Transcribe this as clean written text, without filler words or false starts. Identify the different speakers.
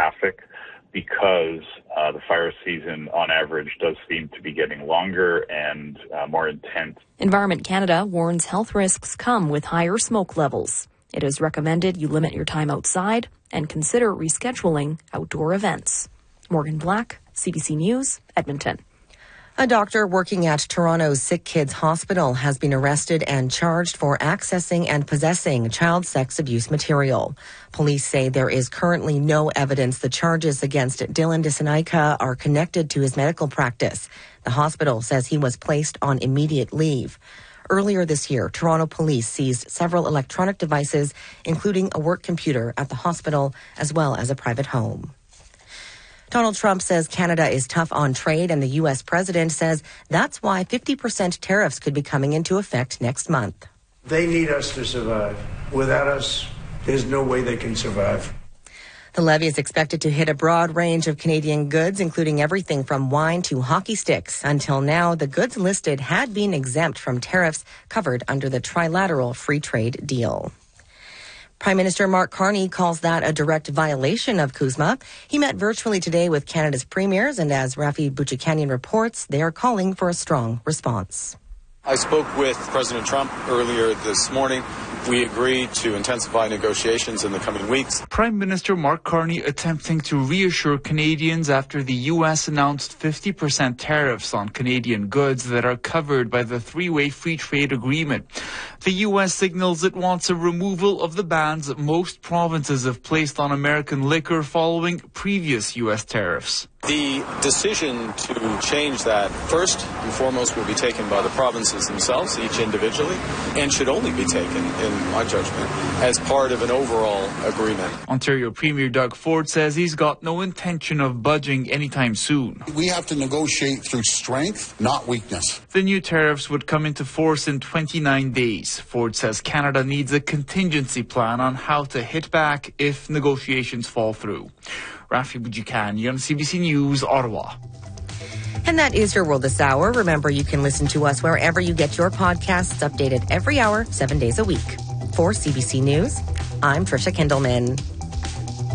Speaker 1: traffic because the fire season, on average, does seem to be getting longer and more intense.
Speaker 2: Environment Canada warns health risks come with higher smoke levels. It is recommended you limit your time outside and consider rescheduling outdoor events. Morgan Black, CBC News, Edmonton.
Speaker 3: A doctor working at Toronto's Sick Kids Hospital has been arrested and charged for accessing and possessing child sex abuse material. Police say there is currently no evidence the charges against Dylan Dissanayake are connected to his medical practice. The hospital says he was placed on immediate leave. Earlier this year, Toronto police seized several electronic devices, including a work computer at the hospital, as well as a private home. Donald Trump says Canada is tough on trade, and the U.S. president says that's why 50% tariffs could be coming into effect next month.
Speaker 4: They need us to survive. Without us, there's no way they can survive.
Speaker 3: The levy is expected to hit a broad range of Canadian goods, including everything from wine to hockey sticks. Until now, the goods listed had been exempt from tariffs covered under the trilateral free trade deal. Prime Minister Mark Carney calls that a direct violation of CUSMA. He met virtually today with Canada's premiers, and as Rafi Boudjikanian reports, they are calling for a strong response.
Speaker 5: I spoke with President Trump earlier this morning. We agreed to intensify negotiations in the coming weeks.
Speaker 6: Prime Minister Mark Carney attempting to reassure Canadians after the U.S. announced 50% tariffs on Canadian goods that are covered by the three-way free trade agreement. The U.S. signals it wants a removal of the bans most provinces have placed on American liquor following previous U.S. tariffs.
Speaker 5: The decision to change that, first and foremost, will be taken by the provinces themselves, each individually, and should only be taken, in my judgment, as part of an overall agreement.
Speaker 6: Ontario Premier Doug Ford says he's got no intention of budging anytime soon.
Speaker 7: We have to negotiate through strength, not weakness.
Speaker 6: The new tariffs would come into force in 29 days. Ford says Canada needs a contingency plan on how to hit back if negotiations fall through. Rafi Boudjikanian, CBC News, Ottawa.
Speaker 3: And that is your World This Hour. Remember, you can listen to us wherever you get your podcasts, updated every hour, 7 days a week. For CBC News, I'm Trisha Kindelman.